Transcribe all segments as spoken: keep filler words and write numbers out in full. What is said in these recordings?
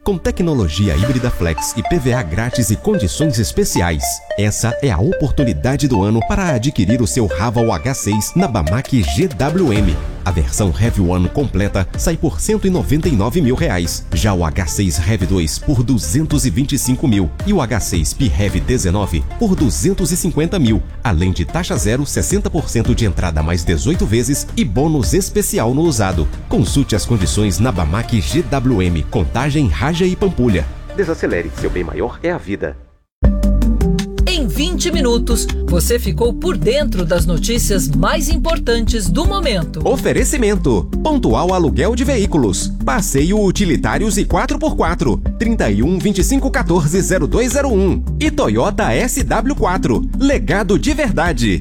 Com tecnologia híbrida flex e P V A grátis e condições especiais, essa é a oportunidade do ano para adquirir o seu Raval H seis na Bamac G W M. A versão Heavy One completa sai por cento e noventa e nove mil reais. Já o H seis Heavy dois por duzentos e vinte e cinco mil e o H seis P Heavy dezenove por duzentos e cinquenta mil, além de taxa zero, sessenta por cento de entrada mais dezoito vezes e bônus especial no usado. Consulte as condições na Bamac G W M, Contagem, Raja e Pampulha. Desacelere, seu bem maior é a vida. Em vinte minutos, você ficou por dentro das notícias mais importantes do momento. Oferecimento: Pontual Aluguel de Veículos, Passeio Utilitários e quatro por quatro, trinta e um, vinte e cinco, quatorze, zero dois zero um e Toyota S W quatro, legado de verdade.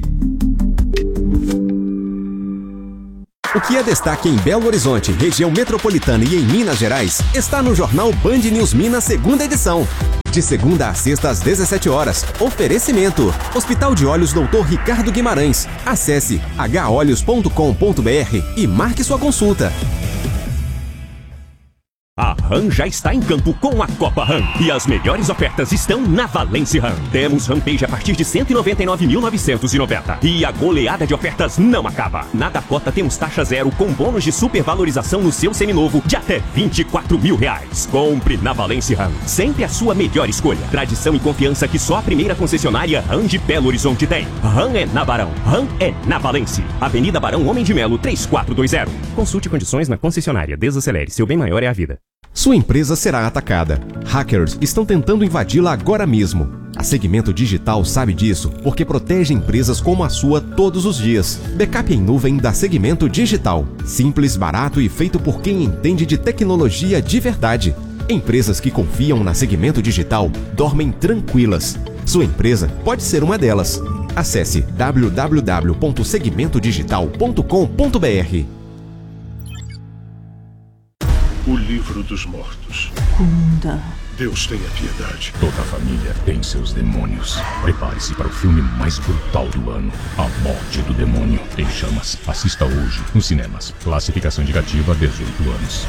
O que é destaque em Belo Horizonte, região metropolitana e em Minas Gerais está no jornal Band News Minas, segunda edição. De segunda a sexta às dezessete horas. Oferecimento: Hospital de Olhos doutor Ricardo Guimarães. Acesse h olhos ponto com ponto b r e marque sua consulta. A RAM já está em campo com a Copa RAM. E as melhores ofertas estão na Valence RAM. Temos Rampage a partir de cento e noventa e nove mil novecentos e noventa. E a goleada de ofertas não acaba. Na Dakota temos taxa zero com bônus de supervalorização no seu seminovo de até vinte e quatro mil reais. Compre na Valence RAM. Sempre a sua melhor escolha. Tradição e confiança que só a primeira concessionária RAM de Belo Horizonte tem. RAM é na Barão. RAM é na Valence. Avenida Barão Homem de Melo, três quatro dois zero. Consulte condições na concessionária. Desacelere. Seu bem maior é a vida. Sua empresa será atacada. Hackers estão tentando invadi-la agora mesmo. A Segmento Digital sabe disso porque protege empresas como a sua todos os dias. Backup em nuvem da Segmento Digital. Simples, barato e feito por quem entende de tecnologia de verdade. Empresas que confiam na Segmento Digital dormem tranquilas. Sua empresa pode ser uma delas. Acesse w w w ponto segmento digital ponto com ponto b r. O livro dos mortos. Kunda. Deus tenha piedade. Toda a família tem seus demônios. Prepare-se para o filme mais brutal do ano. A Morte do Demônio em Chamas. Assista hoje nos cinemas. Classificação indicativa dezoito anos.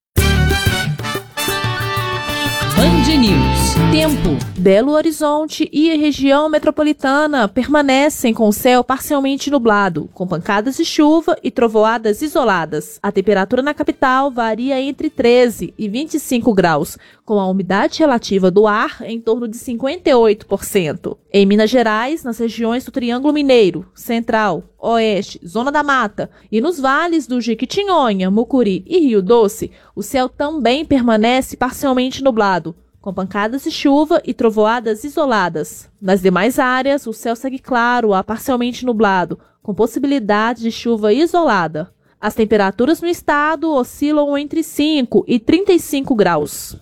Band News. Tempo. Belo Horizonte e a região metropolitana permanecem com o céu parcialmente nublado, com pancadas de chuva e trovoadas isoladas. A temperatura na capital varia entre treze e vinte e cinco graus, com a umidade relativa do ar em torno de cinquenta e oito por cento. Em Minas Gerais, nas regiões do Triângulo Mineiro, Central, Oeste, Zona da Mata e nos vales do Jequitinhonha, Mucuri e Rio Doce, o céu também permanece parcialmente nublado, com pancadas de chuva e trovoadas isoladas. Nas demais áreas, o céu segue claro a parcialmente nublado, com possibilidade de chuva isolada. As temperaturas no estado oscilam entre cinco e trinta e cinco graus.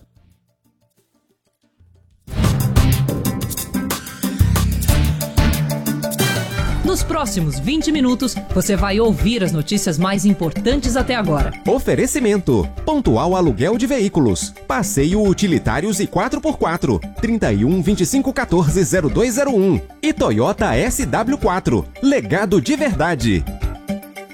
Nos próximos vinte minutos, você vai ouvir as notícias mais importantes até agora. Oferecimento: Pontual Aluguel de Veículos, Passeio Utilitários e quatro por quatro, trinta e um, vinte e cinco, quatorze, zero dois zero um e Toyota S W quatro, legado de verdade.